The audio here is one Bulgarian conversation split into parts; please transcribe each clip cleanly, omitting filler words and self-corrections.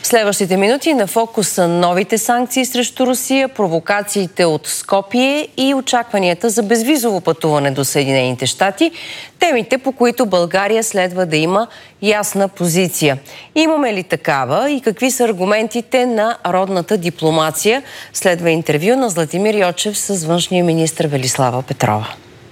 В следващите минути на фокус са новите санкции срещу Русия, провокациите от Скопие и очакванията за безвизово пътуване до Съединените щати. Темите, по които България следва да има ясна позиция. Имаме ли такава и какви са аргументите на родната дипломация? Следва интервю на Златимир Йочев с външния министър Велислава Петрова.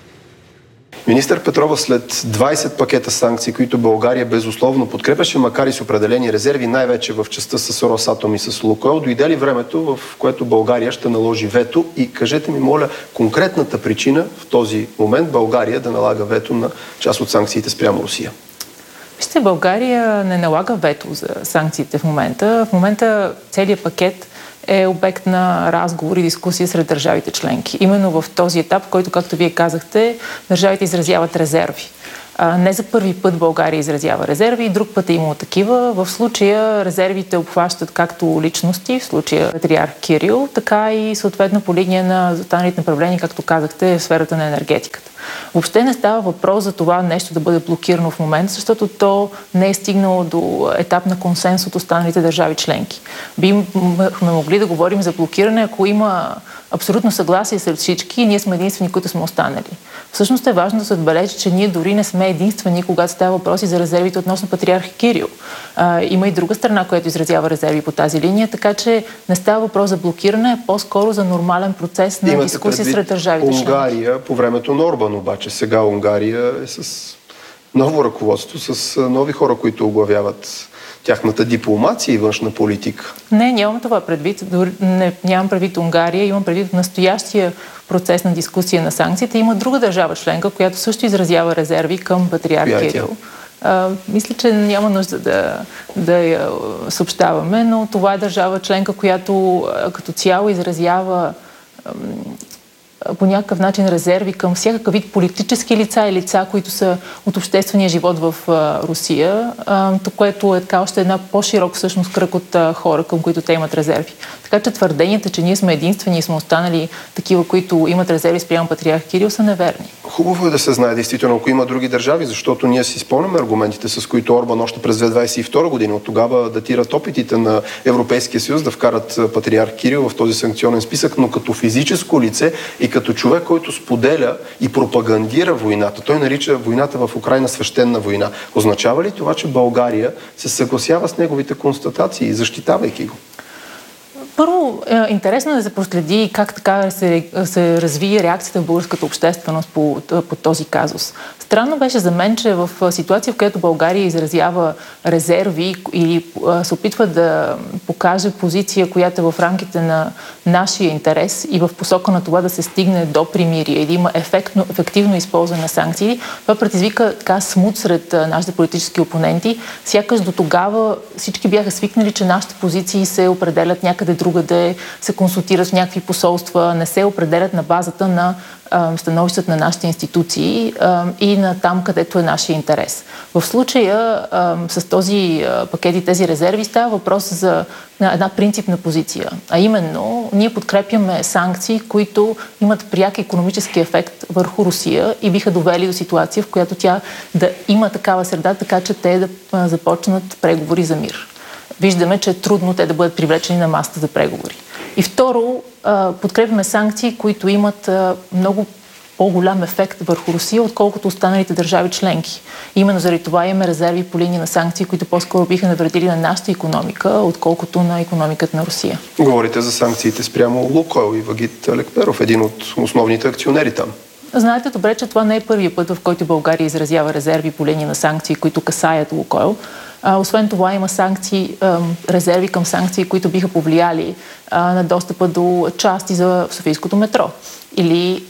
Министър Петрова, след 20 пакета санкции, които България безусловно подкрепяше, макар и с определени резерви, най-вече в частта с Росатом и с Лукойл, дойде ли времето, в което България ще наложи вето? И кажете ми, моля, конкретната причина в този момент България да налага вето на част от санкциите спрямо Русия? Вижте, България не налага вето за санкциите в момента. В момента целият пакет е обект на разговор и дискусия сред държавите членки. Именно в този етап, в който, както вие казахте, държавите изразяват резерви. Не за първи път България изразява резерви, друг път е имало такива. В случая резервите обхващат както личности, в случая патриарх Кирил, така и съответно по линия на останалите направления, както казахте, в сферата на енергетиката. Въобще не става въпрос за това нещо да бъде блокирано в момента, защото то не е стигнало до етап на консенсус от останалите държави членки. Бихме могли да говорим за блокиране, ако има абсолютно съгласие сред всички и ние сме единствени, които сме останали. Всъщност е важно да се отбележи, че ние дори не сме единствени, когато става въпроси за резервите относно патриарх Кирил. Има и друга страна, която изразява резерви по тази линия, така че не става въпрос за блокиране, а по-скоро за нормален процес на дискусия сред държавите членки. Унгария по времето на Орбан, обаче сега Унгария е с ново ръководство, с нови хора, които оглавяват тяхната дипломация и външна политика. Не, нямам това предвид. Нямам предвид Унгария, имам предвид настоящия процес на дискусия на санкциите. Има друга държава членка, която също изразява резерви към патриарх Кирил. Мисля, че няма нужда да я съобщаваме, но това е държава членка, която като цяло изразява по някакъв начин резерви към всякакъв вид политически лица и лица, които са от обществения живот в Русия, което е така още една по-широк всъщност кръг от хора, към които те имат резерви. Така че твърденията, че ние сме единствени и сме останали такива, които имат резерви спрямо патриарх Кирил, са неверни. Хубаво е да се знае действително, ако има други държави, защото ние си спомняме аргументите, с които Орбан още през 2022 година, от тогава датират опитите на Европейския съюз да вкарат патриарх Кирил в този санкционен списък, но като физическо лице и като човек, който споделя и пропагандира войната. Той нарича войната в Украйна свещена война. Означава ли това, че България се съгласява с неговите констатации, защитавайки го? Първо, интересно е да се проследи как така се разви реакцията в българската общественост по този казус. Странно беше за мен, че в ситуация, в която България изразява резерви или се опитва да покаже позиция, която е в рамките на нашия интерес и в посока на това да се стигне до примирие и да има ефективно използване на санкции, това предизвика така смут сред нашите политически опоненти. Сякаш до тогава всички бяха свикнали, че нашите позиции се определят някъде другаде, се консултират в някакви посолства, не се определят на базата на становищата на нашите институции и на там, където е нашия интерес. В случая с този пакет и тези резерви става въпрос за една принципна позиция, а именно ние подкрепяме санкции, които имат пряк икономически ефект върху Русия и биха довели до ситуация, в която тя да има такава среда, така че те да започнат преговори за мир. Виждаме, че е трудно те да бъдат привлечени на масата за преговори. И второ, подкрепяме санкции, които имат много по-голям ефект върху Русия, отколкото останалите държави членки. Именно заради това имаме резерви по линия на санкции, които по-скоро биха навредили на нашата икономика, отколкото на икономиката на Русия. Говорите за санкциите спрямо Лукойл и Вагит Лекперов, един от основните акционери там. Знаете добре, че това не е първият път, в който България изразява резерви по линия на санкции, които касаят Лукойл. Освен това има санкции, резерви към санкции, които биха повлияли на достъпа до части за Софийското метро или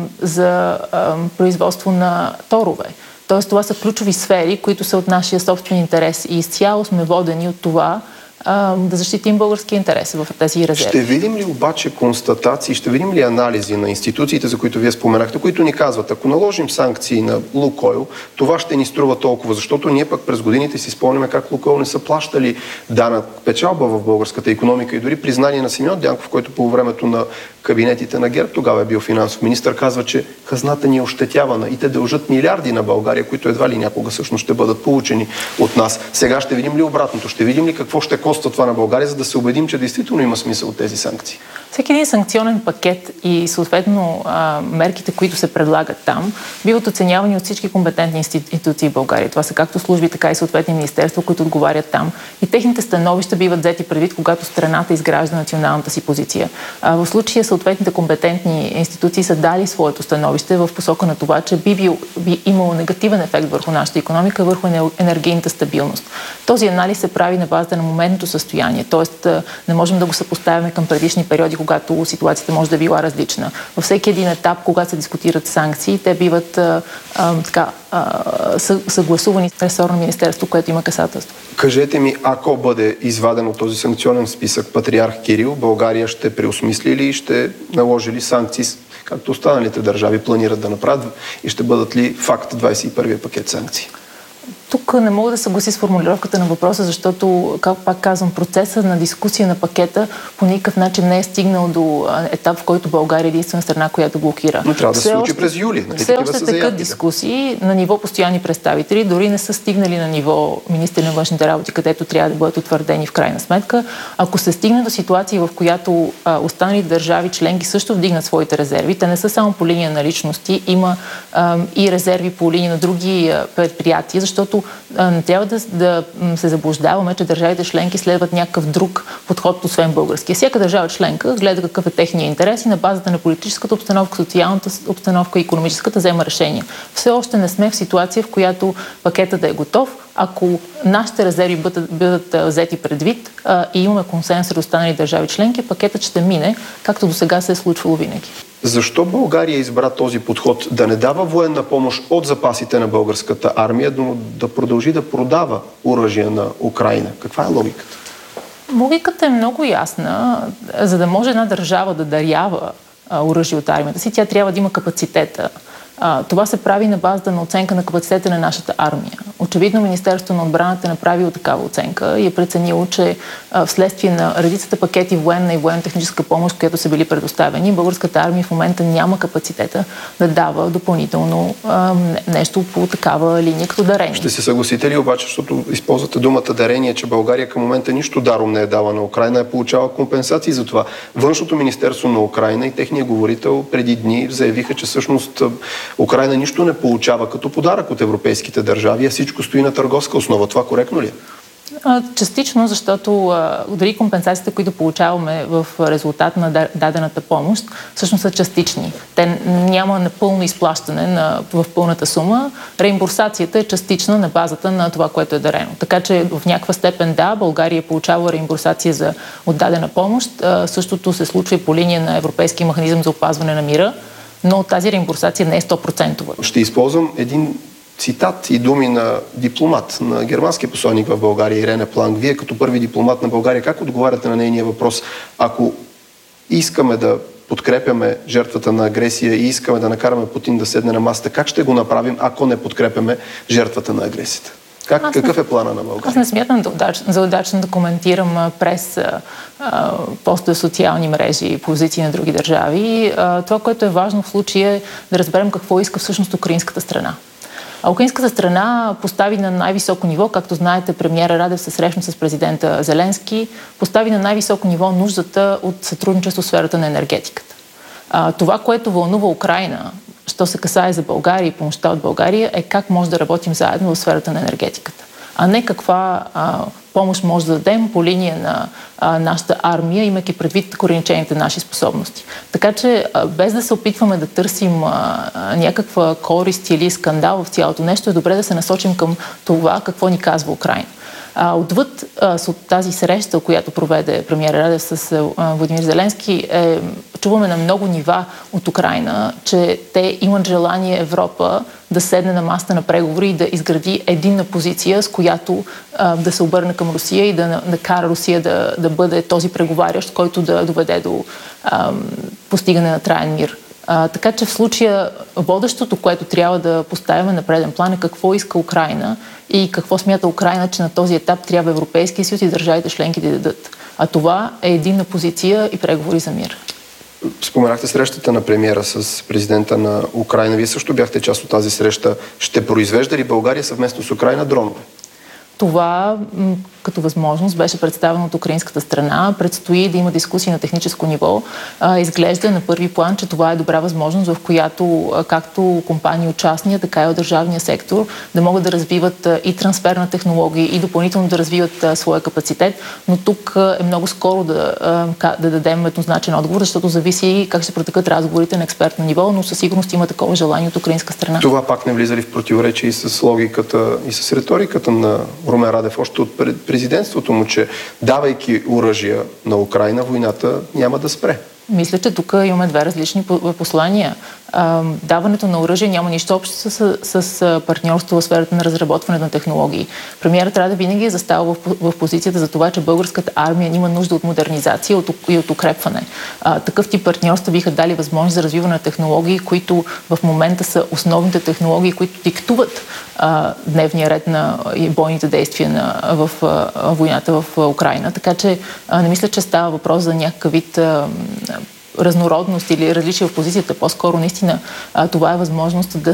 за производство на торове. Тоест това са ключови сфери, които са от нашия собствен интерес и изцяло сме водени от това да защитим българския интерес в тези резерви. Ще видим ли обаче констатации, ще видим ли анализи на институциите, за които вие споменахте, които ни казват, ако наложим санкции на Лукойл, това ще ни струва толкова, защото ние пък през годините си спомняме как Лукойл не са плащали данък печалба в българската икономика и дори признание на Симеон Дянков, който по времето на кабинетите на ГЕРБ, тогава е бил финансов министър, казва, че хазната ни е ощетявана и те дължат милиарди на България, които едва ли някога всъщност ще бъдат получени от нас. Сега ще видим ли обратното? Ще видим ли какво ще коства коства това на България, за да се убедим, че действително има смисъл от тези санкции? Всеки един санкционен пакет и съответно мерките, които се предлагат там, биват оценявани от всички компетентни институции в България. Това са както служби, така и съответни министерства, които отговарят там. И техните становища биват взети предвид, когато страната изгражда националната си позиция. В случая съответните компетентни институции са дали своето становище в посока на това, че би имало негативен ефект върху нашата икономика, върху енергийната стабилност. Този анализ се прави на базата на моментното състояние, т.е. не можем да го съпоставяме към предишни периоди, когато ситуацията може да е била различна. Във всеки един етап, когато се дискутират санкции, те биват съгласувани с ресорно министерство, което има касателство. Кажете ми, ако бъде изваден от този санкционен списък патриарх Кирил, България ще преосмисли ли и ще наложи ли санкции, както останалите държави планират да направят, и ще бъдат ли факт 21-я пакет санкции? Тук не мога да съгласи с формулировката на въпроса, защото, как пак казвам, процесът на дискусия на пакета по никакъв начин не е стигнал до етап, в който България е единствена страна, която блокира. Но трябва да се случи през юли. Все още такът дискусии на ниво постоянни представители, дори не са стигнали на ниво министри на външните работи, където трябва да бъдат утвърдени в крайна сметка. Ако се стигне до ситуация, в която останали държави членки също вдигнат своите резерви, те не са само по линия на личности, има и резерви по линия на други предприятия, защото не трябва да се заблуждаваме, че държавите членки следват някакъв друг подход, освен българския. Всяка държава членка гледа какъв е техния интерес и на базата на политическата обстановка, социалната обстановка и икономическата взема решения. Все още не сме в ситуация, в която пакетът да е готов. Ако нашите резерви бъдат взети предвид и имаме консенсус сред останали държави членки, пакетът ще мине, както до сега се е случвало винаги. Защо България избра този подход да не дава военна помощ от запасите на българската армия, но да продължи да продава оръжие на Украйна? Каква е логиката? Логиката е много ясна. За да може една държава да дарява оръжие от армията си, тя трябва да има капацитета. Това се прави на базата на оценка на капацитета на нашата армия. Очевидно Министерството на отбраната е направило такава оценка и е преценило, че вследствие на редицата пакети военна и военно-техническа помощ, които са били предоставени, българската армия в момента няма капацитета да дава допълнително нещо по такава линия като дарение. Ще се съгласите ли обаче, защото използвате думата дарение, че България към момента нищо даром не е дала на Украйна, е получава компенсации за това. Външното министерство на Украйна и техният говорител преди дни заявиха, че всъщност Украйна нищо не получава като подарък от европейските държави, а всичко стои на търговска основа. Това коректно ли е? Частично, защото дори компенсациите, които получаваме в резултат на дадената помощ, всъщност са частични. Те няма напълно изплащане в пълната сума. Реимбурсацията е частична на базата на това, което е дарено. Така че в някаква степен да, България получава реимбурсация за отдадена помощ. Същото се случва и по линия на Европейския механизъм за опазване на мира, но тази реимбурсация не е 100%. Ще използвам един цитат и думи на дипломат, на германския посланник в България, Ирене Планк. Вие като първи дипломат на България, как отговаряте на нейния въпрос? Ако искаме да подкрепяме жертвата на агресия и искаме да накараме Путин да седне на масата, как ще го направим, ако не подкрепяме жертвата на агресията? Какъв е плана на България? Аз не смятам за удачно да коментирам през постове социални мрежи и позиции на други държави. Това, което е важно в случая е да разберем какво иска всъщност украинската страна. А украинската страна постави на най-високо ниво, както знаете, премиера Радев се срещна с президента Зеленски, постави на най-високо ниво нуждата от сътрудничество в сферата на енергетиката. Това, което вълнува Украйна, що се касае за България и помощта от България, е как може да работим заедно в сферата на енергетиката, а не каква помощ може да дадем по линия на нашата армия, имайки предвид ограничените наши способности. Така че, без да се опитваме да търсим някаква корист или скандал в цялото нещо, е добре да се насочим към това, какво ни казва Украйна. Отвъд тази среща, която проведе премиер Радев с Владимир Зеленски, чуваме на много нива от Украйна, че те имат желание Европа да седне на масата на преговори и да изгради единна позиция, с която да се обърне към Русия и да кара Русия да бъде този преговарящ, който да доведе до постигане на траен мир. Така че в случая водещото, което трябва да поставяме на преден план, е какво иска Украйна и какво смята Украйна, че на този етап трябва Европейския съюз и държавите членки да дадат. А това е единна позиция и преговори за мир. Споменахте срещата на премиера с президента на Украйна. Вие също бяхте част от тази среща. Ще произвежда ли България съвместно с Украйна дронове? Това като възможност беше представено от украинската страна. Предстои да има дискусии на техническо ниво. Изглежда на първи план, че това е добра възможност, в която както компании от частния, така и от държавния сектор да могат да развиват и трансфер на технологии и допълнително да развиват своя капацитет. Но тук е много скоро да дадем еднозначен отговор, защото зависи как ще протекат разговорите на експертно ниво, но със сигурност има такова желание от украинска страна. Това пак не влиза ли в противоречие и с логиката и с риториката на Румен Радев още от президентството му, че давайки оръжия на Украйна, войната няма да спре? Мисля, че тук имаме две различни послания. Даването на оръжие няма нищо общо с партньорство в сферата на разработване на технологии. Премиерът трябва да винаги е заставал в позицията за това, че българската армия има нужда от модернизация и от укрепване. Такъв тип партньорства биха дали възможност за развиване на технологии, които в момента са основните технологии, които диктуват дневния ред на бойните действия в войната в Украйна. Така че не мисля, че става въпрос за някакъв вид разнородност или различие в позицията. По-скоро наистина това е възможност